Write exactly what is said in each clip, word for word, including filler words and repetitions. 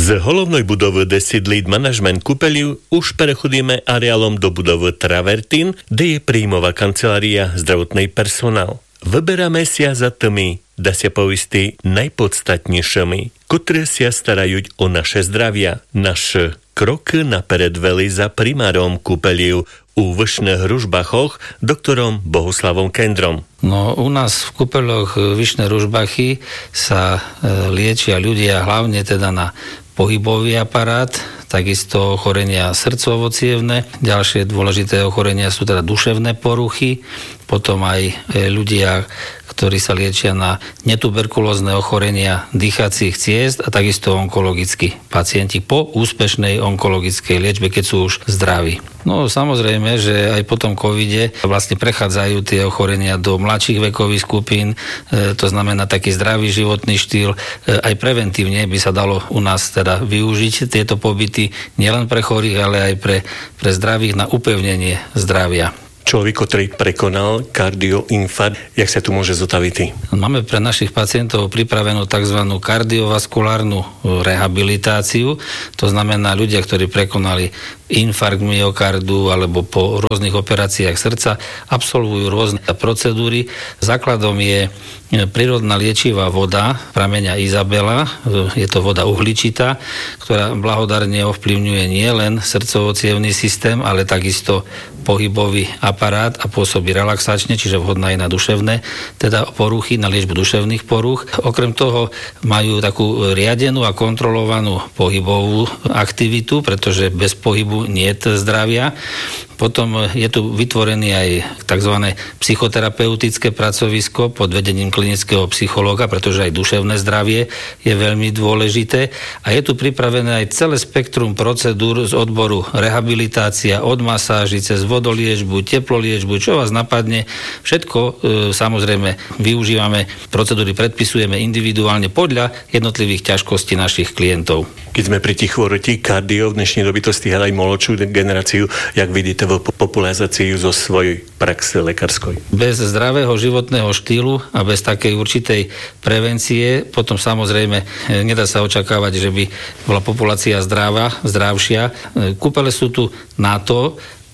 Z hlavnej budovy deset Lead Management kúpeľu už prechodíme areálom do budovy Travertín, kde je príjmová kancelária zdravotnej personál. Vyberáme sa za tými, da sa povistí najpodstatnejšími, ktoré sa starajú o naše zdravia. Naše kroky napered veli za primárom kúpeľu u Vyšných Ružbachoch doktorom Bohuslavom Kendrom. No u nás v kúpeľoch Vyšné Ružbachy sa e, liečia ľudia hlavne teda na pohybový aparát, takisto ochorenia srdcovo-cievne. Ďalšie dôležité ochorenia sú teda duševné poruchy, potom aj ľudia, ktorí sa liečia na netuberkulózne ochorenia dýchacích ciest a takisto onkologickí pacienti po úspešnej onkologickej liečbe, keď sú už zdraví. No samozrejme, že aj po tom covide vlastne prechádzajú tie ochorenia do mladších vekových skupín, e, to znamená taký zdravý životný štýl. E, aj preventívne by sa dalo u nás teda využiť tieto pobyty nielen pre chorých, ale aj pre, pre zdravých na upevnenie zdravia. Človek, ktorý prekonal kardioinfarkt, jak sa tu môže zotaviť? Máme pre našich pacientov pripravenú tzv. Kardiovaskulárnu rehabilitáciu. To znamená ľudia, ktorí prekonali infarkt myokardu alebo po rôznych operáciách srdca, absolvujú rôzne procedúry. Základom je prírodná liečivá voda prameňa Izabela. Je to voda uhličitá, ktorá blahodárne ovplyvňuje nielen srdcovo-cievny systém, ale takisto pohybový aparát a pôsobí relaxačne, čiže vhodná aj na duševné, teda poruchy, na liečbu duševných poruch. Okrem toho majú takú riadenú a kontrolovanú pohybovú aktivitu, pretože bez pohybu nie je zdravia. Potom je tu vytvorený aj tzv. Psychoterapeutické pracovisko pod vedením klinického psychológa, pretože aj duševné zdravie je veľmi dôležité. A je tu pripravené aj celé spektrum procedúr z odboru rehabilitácia, od masáži cez vodoliečbu, teploliečbu, čo vás napadne. Všetko e, samozrejme využívame, procedúry predpisujeme individuálne podľa jednotlivých ťažkostí našich klientov. Keď sme pri tých chorotí kardio, v dnešnej doby to stíha aj mladšiu generáciu, jak vidíte v populáciu zo svojej praxe lekárskej. Bez zdravého životného štýlu a bez takej určitej prevencie potom samozrejme nedá sa očakávať, že by bola populácia zdravá, zdravšia. Kúpele sú tu na to,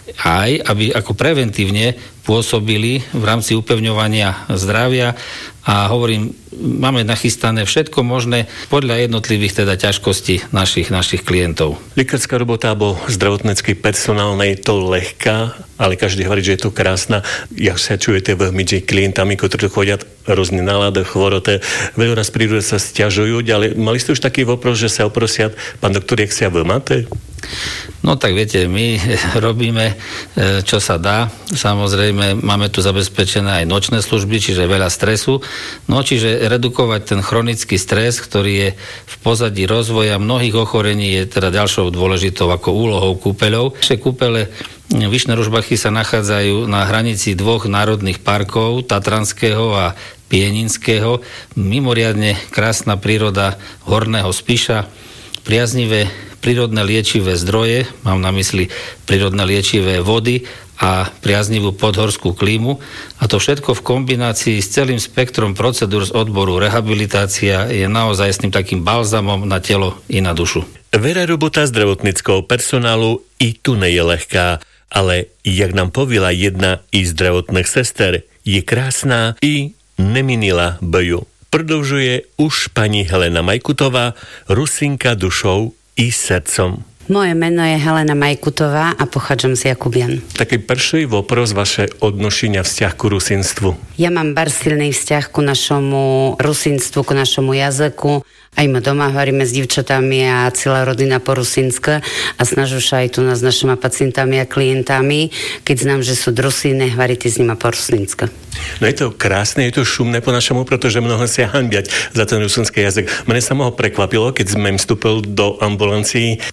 aj aby ako preventívne pôsobili v rámci upevňovania zdravia a hovorím, máme nachystané všetko možné podľa jednotlivých teda ťažkostí našich, našich klientov. Lekárska robota alebo zdravotnícky personál nie je to ľahká, ale každý hovorí, že je to krásna. Jak sa čujete v medzi klientami, ktorí chodia rôzne nálady, chvoroty, veľa raz prídu sa sťažujú, ale mali ste už taký vopros, že sa oprosiat, pán doktor, jak sa vy máte? No tak viete, my robíme, čo sa dá. Samozrejme, máme tu zabezpečené aj nočné služby, čiže veľa stresu. No čiže redukovať ten chronický stres, ktorý je v pozadí rozvoja mnohých ochorení, je teda ďalšou dôležitou ako úlohou kúpeľov. Naše kúpele Vyšné Ružbachy sa nachádzajú na hranici dvoch národných parkov, Tatranského a Pieninského. Mimoriadne krásna príroda Horného Spiša, priaznivé prírodné liečivé zdroje, mám na mysli prírodné liečivé vody a priaznivú podhorskú klímu. A to všetko v kombinácii s celým spektrom procedúr z odboru rehabilitácia je naozaj s tým takým balzamom na telo i na dušu. Vera robota zdravotníckeho personálu i tu nie je ľahká, ale jak nám povila jedna iz zdravotných sester, je krásna i neminila boju. Prodlžuje už pani Helena Majkutová, Rusinka dušou i srdcom. Moje meno je Helena Majkutová a pochádzam z Jakubian. Taký prvý vopros vaše odnošenia vzťah ku rusinstvu. Ja mám bar silný vzťah ku našomu rusinstvu, ku našomu jazyku. Aj my doma hovoríme s divčatami a celá rodina po rusinsky a snažím sa aj tu s našimi pacientami a klientami, keď znám, že sú Rusíny, hovoríte s nimi po rusinsky. No je to krásne, je to šumné po našemu, pretože mnoho sa hanbiať za ten rusinský jazyk. Mne sa mnoho prekvapilo, keď sme vstúpil do ambulancií. Už to, že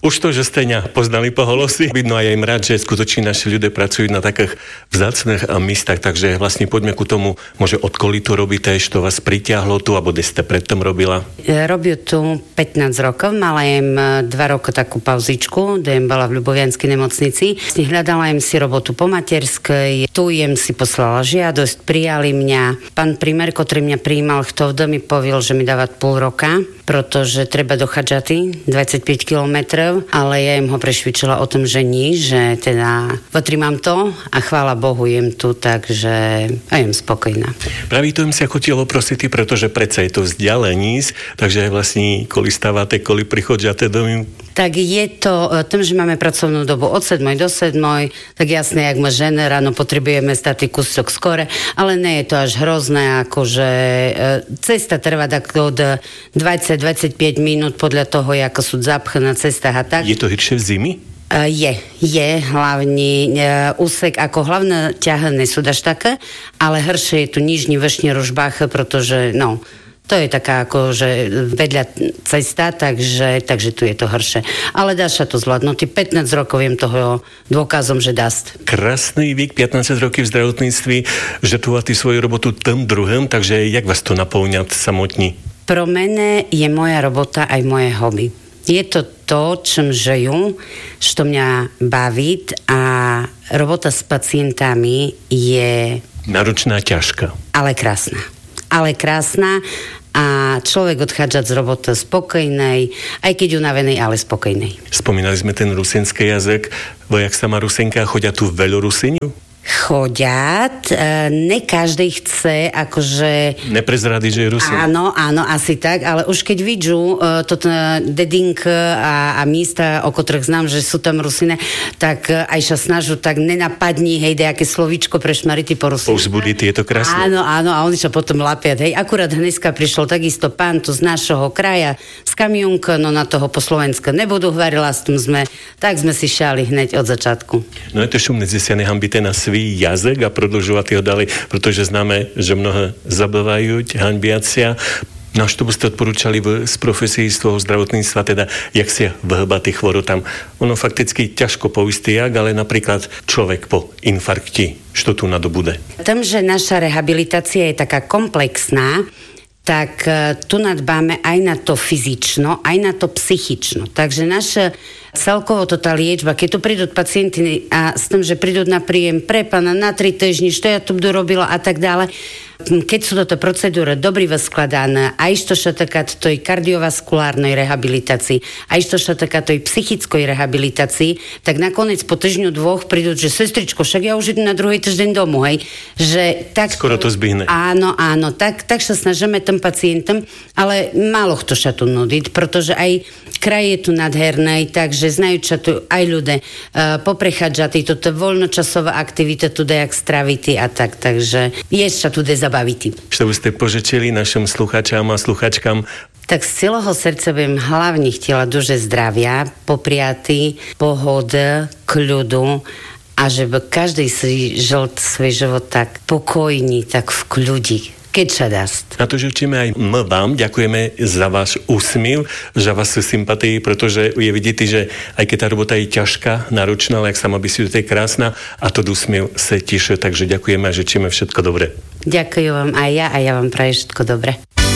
že ste ňa poznali po holosi. Vidno aj im rád, že skutočne naši ľudia pracujú na takých vzácnych miestach, takže vlastne poďme ku tomu, môže odkoli to robíte, čo vás pritiahlo tu, alebo kde ste predtým robila? Robiu tu pätnásť rokov, mala jem dva roky takú pauzičku, kde jem bola v Ľubovianskej nemocnici. Hľadala jem si robotu po materskej, tu jem si poslala žiadosť, prijali mňa. Pán primer, ktorý mňa prijímal, kto mi povedal, že mi dávať pol roka, pretože treba do Chadžaty, dvadsaťpäť kilometrov, ale ja im ho prešvičila o tom, že nie, že teda potrímam to a chvála Bohu jem tu, takže a jem spokojná. Praví to im sa chotilo prosiť, pretože predsa je to vzdialení, takže vlastne koli stávate, koli prichodžate domov. Tak je to tým, že máme pracovnú dobu od sedmoj do sedmoj, tak jasné, jak ma žena, ráno potrebujeme stať kúsok skore, ale nie je to až hrozné, akože cesta trvá tak od dvadsať až dvadsaťpäť minút podľa toho, ako sú zapchy na cestách a tak. Je to horšie v zimi? Je, je hlavne úsek, ako hlavné ťahany sú až také, ale horšie je tu nižní vršní Ružbách, pretože, no, to je taká akože vedľa cesta, takže, takže tu je to horšie. Ale dá sa to zvládnuť. pätnásť rokov viem toho dôkazom, že dást. Krásny vík, pätnásť rokov v zdravotníctví, že tu máte svoju robotu tým druhým, takže jak vás to naplňa samotní? Pro mene je moja robota aj moje hobby. Je to to, čím žijú, čo mňa baví a robota s pacientami je... Náročná, ťažká. Ale krásna. ale krásna a človek odchádza z roboty spokojnej, aj keď unavenej, ale spokojnej. Spomínali sme ten rusinský jazyk, bo jak sama Rusinka, chodia tu veľa Rusiniu? Chodiat, ne každý chce, akože... Neprezradi, že je Rusin. Áno, áno, asi tak, ale už keď vidžu toto dedink a, a místa, o ktorých znám, že sú tam Rusine, tak aj sa snažu, tak nenapadní, hej, nejaké slovíčko pre šmarity po Rusine. Povzbudí, je to krásne. Áno, áno, a oni sa potom lapiat, hej. Akurát dneska prišiel takisto pán tu z našho kraja, z Kamionka, no na toho po Slovenska nebudú hvarila, s tým sme, tak sme si šali hneď od začiatku. No je to šumné, že sa nehambíte na svý jazyk a prodlžovať ho ďalej, pretože známe, že mnohé zabývajú, hanbiacia. No a čo by ste odporúčali v, z profesí z toho zdravotníctva, teda jak sa vyhbať tých chvorotám? Ono fakticky ťažko poistí jak, ale napríklad človek po infarkti, čo tu nadobude? Tým, že naša rehabilitácia je taká komplexná, tak tu nadbáme aj na to fyzično, aj na to psychično. Takže naša celkovo to tá liečba, keď tu prídu pacienti a s tým, že prídu na príjem pre pána na tri týždni, čo ja tu budu robila a tak dále, keď sú toto procedúry dobrý vyskladané, aj što sa taká toj kardiovaskulárnej rehabilitácii, aj što sa taká toj psychickoj rehabilitácii, tak nakoniec po týždňu dvoch prídu, že sestričko, však ja už idem na druhý týždeň domu, hej. Že tak, skoro to zbyhne. Áno, áno, tak, tak sa snažíme tým pacientom, ale málo kto sa tu nudiť, pretože aj kraj je tu nadhernej, takže znajú sa tu aj ľudia uh, poprechádzať, toto voľnočasová aktivita tu dejak stravity a tak, takže je sa tu de zabaviti. Čo by ste požečili našim sluchačám a sluchačkám? Tak z celého srdca by im hlavne chtela duže zdravia, popriaty, pohody, kľudu a že by každý si žil svoj život tak pokojný, tak v kľudi. Keď sa dást. Na to živčíme aj my vám, ďakujeme za váš úsmiv, za vašu sympatii, pretože je vidieť, že aj keď tá robota je ťažká, náročná, ale ak sama by si to je krásna a to úsmiv sa teší, takže ďakujeme a žečíme všetko dobre. Ďakujem vám aj ja a ja vám prajem všetko dobre.